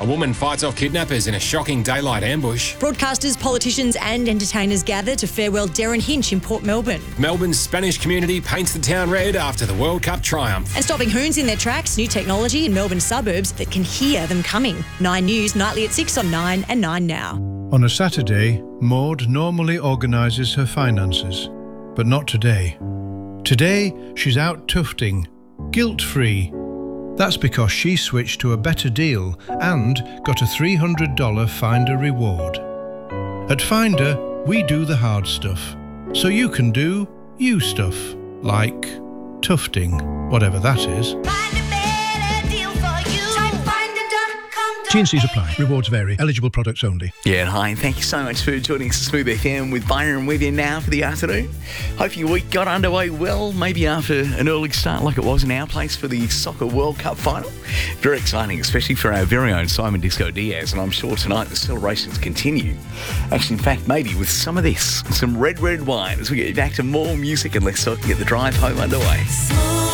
A woman fights off kidnappers in a shocking daylight ambush. Broadcasters, politicians and entertainers gather to farewell Darren Hinch in Port Melbourne. Melbourne's Spanish community paints the town red after the World Cup triumph. And stopping hoons in their tracks, new technology in Melbourne suburbs that can hear them coming. 9 News, nightly at 6 on 9 and 9 Now. On a Saturday, Maud normally organises her finances, but not today. Today, she's out tufting, guilt-free. That's because she switched to a better deal and got a $300 Finder reward. At Finder, we do the hard stuff, so you can do you stuff, like tufting, whatever that is. T&Cs apply. Rewards vary. Eligible products only. Yeah, hi. Thank you so much for joining Smooth FM with Byron with you now for the afternoon. Hope your week got underway well, maybe after an early start like it was in our place for the Soccer World Cup final. Very exciting, especially for our very own Simon Disco Diaz, and I'm sure tonight the celebrations continue. Actually, in fact, maybe with some of this, some red wine as we get back to more music and less talking at the drive home underway.